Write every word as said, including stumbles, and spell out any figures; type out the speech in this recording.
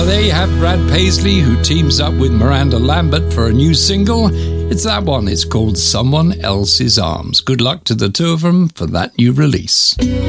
Well, there you have Brad Paisley, who teams up with Miranda Lambert for a new single. It's that one. It's called Someone Else's Arms. Good luck to the two of them for that new release.